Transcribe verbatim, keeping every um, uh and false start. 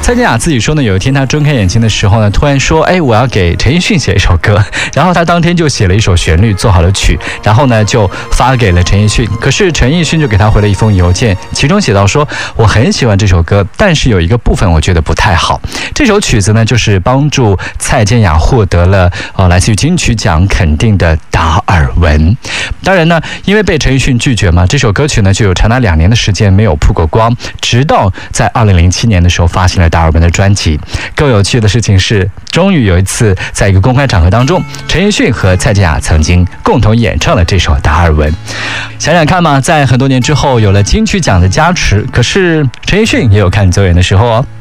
蔡健雅自己说呢，有一天她睁开眼睛的时候呢，突然说，哎，我要给陈奕迅写一首歌。然后她当天就写了一首旋律，做好了曲，然后呢就发给了陈奕迅。可是陈奕迅就给她回了一封邮件，其中写到说，我很喜欢这首歌，但是有一个部分我觉得不太好。这首曲子呢，就是帮助蔡健雅获得了呃来自于金曲奖肯定的达尔文。当然呢，因为被陈奕迅拒绝嘛，这首歌曲呢就有长达两年的时间没有曝过光，直到在二零零七年的时候发行了达尔文的专辑。更有趣的事情是，终于有一次在一个公开场合当中，陈奕迅和蔡健雅曾经共同演唱了这首达尔文。想想看嘛，在很多年之后有了金曲奖的加持，可是陈奕迅也有看走眼的时候哦。